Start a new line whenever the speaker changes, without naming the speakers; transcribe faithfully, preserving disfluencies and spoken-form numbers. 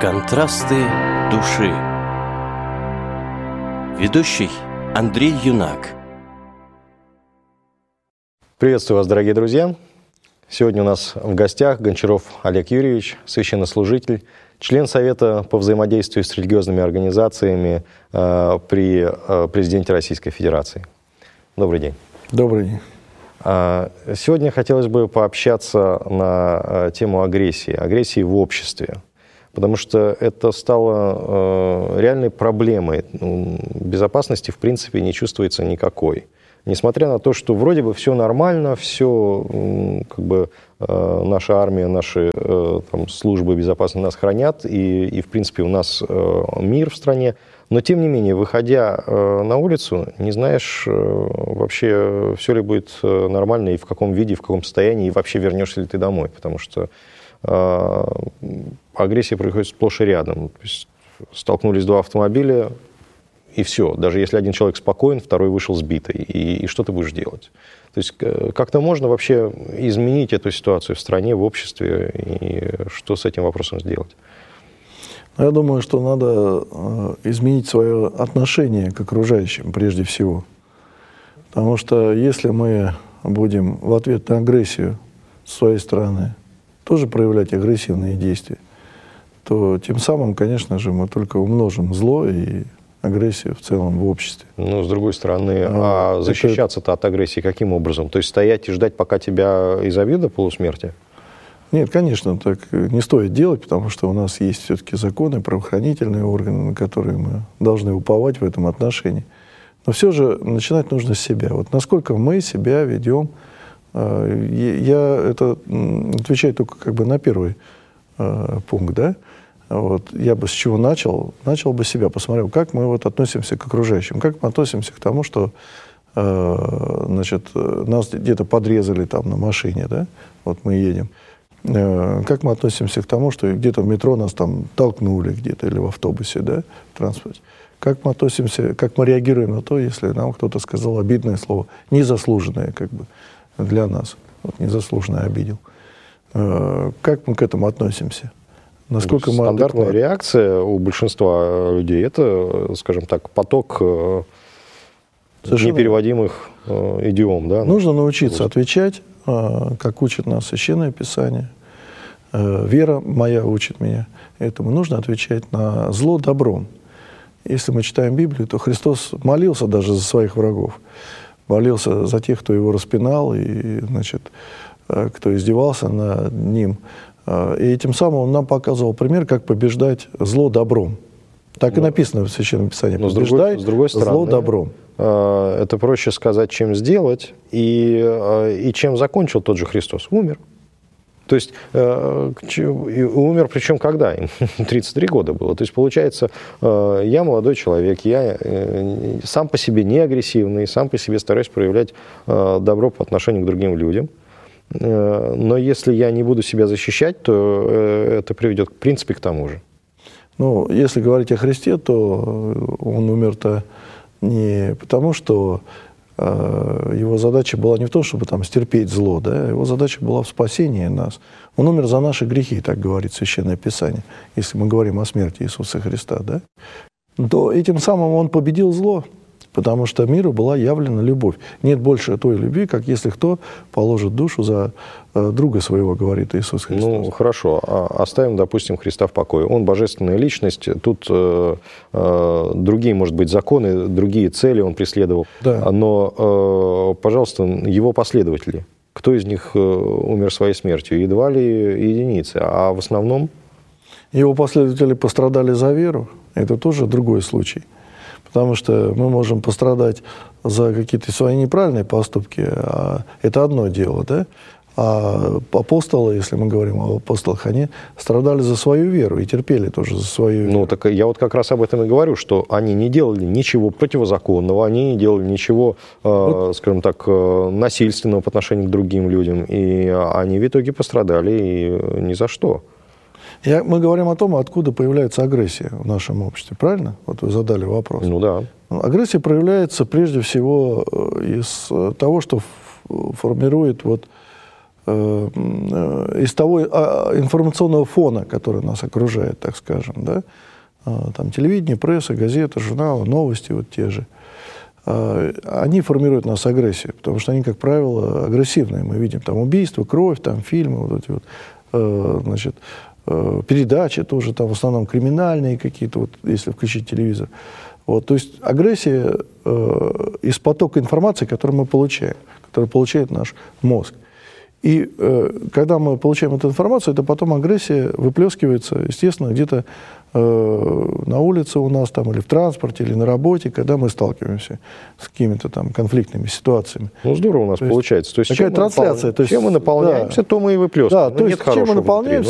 Контрасты души. Ведущий Андрей Юнак.
Приветствую вас, дорогие друзья. Сегодня у нас в гостях Гончаров Олег Юрьевич, священнослужитель, член Совета по взаимодействию с религиозными организациями э, при э, президенте Российской Федерации. Добрый день.
Добрый день.
Сегодня хотелось бы пообщаться на тему агрессии, агрессии в обществе, потому что это стало реальной проблемой. Безопасности, в принципе, не чувствуется никакой. Несмотря на то, что вроде бы все нормально, все, как бы, наша армия, наши там, службы безопасности нас хранят, и, и, в принципе, у нас мир в стране, но, тем не менее, выходя на улицу, не знаешь вообще, все ли будет нормально, и в каком виде, в каком состоянии, и вообще вернешься ли ты домой, потому что агрессия происходит сплошь и рядом. То есть столкнулись два автомобиля, и все. Даже если один человек спокоен, второй вышел сбитый. И, и что ты будешь делать? То есть как-то можно вообще изменить эту ситуацию в стране, в обществе, и что с этим вопросом сделать?
Я думаю, что надо изменить свое отношение к окружающим прежде всего. Потому что если мы будем в ответ на агрессию с своей стороны тоже проявлять агрессивные действия, то тем самым, конечно же, мы только умножим зло и агрессию в целом в обществе.
Ну, с другой стороны, а, а защищаться-то это... от агрессии каким образом? То есть стоять и ждать, пока тебя изобьют до полусмерти?
Нет, конечно, так не стоит делать, потому что у нас есть все-таки законы, правоохранительные органы, на которые мы должны уповать в этом отношении. Но все же начинать нужно с себя. Вот насколько мы себя ведем, я это отвечаю только как бы на первый пункт, да? Вот, я бы с чего начал? Начал бы себя, посмотрел, как мы вот относимся к окружающим, как мы относимся к тому, что э, значит, нас где-то подрезали там на машине, да, вот мы едем. Э, как мы относимся к тому, что где-то в метро нас там толкнули где-то или в автобусе, да, в транспорте. Как мы относимся, как мы реагируем на то, если нам кто-то сказал обидное слово, незаслуженное как бы для нас, вот, незаслуженно обидел. Э, как мы к этому относимся? Насколько мы
Стандартная адекватны? Реакция у большинства людей – это, скажем так, поток Совершенно непереводимых идиом. Да?
Нужно научиться отвечать, как учит нас Священное Писание. Вера моя учит меня этому. Нужно отвечать на зло добром. Если мы читаем Библию, то Христос молился даже за своих врагов. Молился за тех, кто его распинал, и, значит, кто издевался над ним. И этим самым он нам показывал пример, как побеждать зло добром. Так ну, и написано в Священном Писании. Побеждай
с другой стороны,
зло добром.
Это проще сказать, чем сделать. И, и чем закончил тот же Христос? Умер. То есть умер, причем когда? тридцать три года было. То есть получается, я молодой человек, я сам по себе не агрессивный, сам по себе стараюсь проявлять добро по отношению к другим людям. Но если я не буду себя защищать, то это приведет, в принципе, к тому же.
Ну, если говорить о Христе, то он умер-то не потому, что э, его задача была не в том, чтобы там стерпеть зло, да, его задача была в спасении нас. Он умер за наши грехи, так говорит Священное Писание, если мы говорим о смерти Иисуса Христа, да. То этим самым он победил зло. Потому что миру была явлена любовь. Нет больше той любви, как если кто положит душу за э, друга своего, говорит Иисус Христос.
Ну, хорошо. Оставим, допустим, Христа в покое. Он божественная личность. Тут э, э, другие, может быть, законы, другие цели он преследовал.
Да.
Но, э, пожалуйста, его последователи, кто из них э, умер своей смертью? Едва ли единицы. А в основном?
Его последователи пострадали за веру. Это тоже другой случай. Потому что мы можем пострадать за какие-то свои неправильные поступки, а это одно дело, да? А апостолы, если мы говорим о апостолах, они страдали за свою веру и терпели тоже за свою веру.
Ну, так я вот как раз об этом и говорю, что они не делали ничего противозаконного, они не делали ничего, вот. э, скажем так, насильственного по отношению к другим людям, и они в итоге пострадали и ни за что.
Я, мы говорим о том, откуда появляется агрессия в нашем обществе, правильно? Вот вы задали вопрос.
Ну да.
Агрессия проявляется прежде всего из того, что формирует вот э, из того информационного фона, который нас окружает, так скажем, да, там телевидение, пресса, газеты, журналы, новости вот те же, они формируют у нас агрессию, потому что они, как правило, агрессивные. Мы видим там убийства, кровь, там фильмы, вот эти вот, значит, передачи тоже, там в основном криминальные какие-то, вот, если включить телевизор. Вот, то есть агрессия э, из потока информации, который мы получаем, который получает наш мозг. И э, когда мы получаем эту информацию, это потом агрессия выплескивается, естественно, где-то э, на улице у нас, там, или в транспорте, или на работе, когда мы сталкиваемся с какими-то там конфликтными ситуациями.
Ну, здорово у нас
то
получается. То есть,
такая
чем
трансляция.
Мы, то есть, чем мы наполняемся, да, то мы и выплескиваем.
Да, то есть чем мы наполняемся,